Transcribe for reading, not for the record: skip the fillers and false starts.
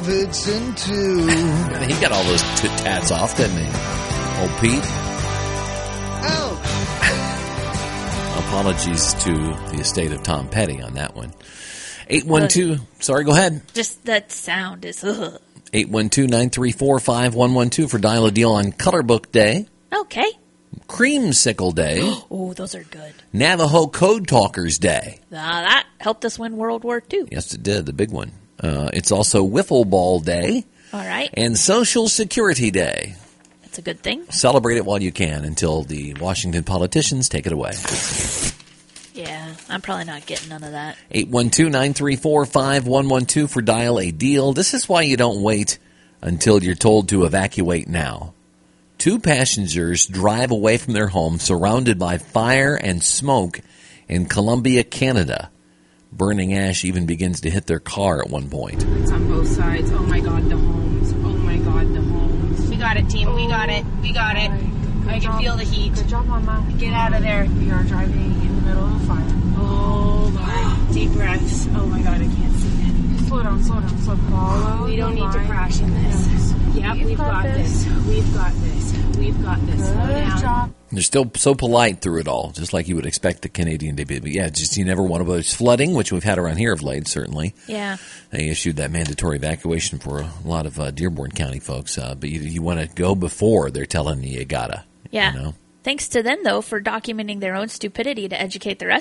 Vixen too. He got all those tats off, didn't he? Old Pete. Oh. Apologies to the estate of Tom Petty on that one. 812. Sorry, go ahead. Just that sound is. 812-934-5112 for Dial a Deal on Color Book Day. Okay. Creamsicle Day. Oh, those are good. Navajo Code Talkers Day. That helped us win World War II. Yes, it did. The big one. It's also Wiffle Ball Day. All right. And Social Security Day. That's a good thing. Celebrate it while you can until the Washington politicians take it away. Yeah, I'm probably not getting none of that. 812-934-5112 for Dial a Deal. This is why you don't wait until you're told to evacuate now. 2 passengers drive away from their home surrounded by fire and smoke in Columbia, Canada. Burning ash even begins to hit their car at one point. It's on both sides. Oh my God, the homes. Oh my God, the homes. We got it, team. We got it. We got it. I can feel the heat. Good job, Mama. Get out of there. We are driving in the middle of a fire. Oh my. Deep breaths. Oh my God, I can't see it. Slow down, slow down. So follow. We don't need to crash in this. Yep, we've got this. We've got this. We've got this. Slow Good down. job. They're still so polite through it all, just like you would expect the Canadian to be. But yeah, just you never want to. It's flooding, which we've had around here of late, certainly. Yeah. They issued that mandatory evacuation for a lot of Dearborn County folks. But you want to go before they're telling you gotta. Yeah. You know? Thanks to them, though, for documenting their own stupidity to educate the rest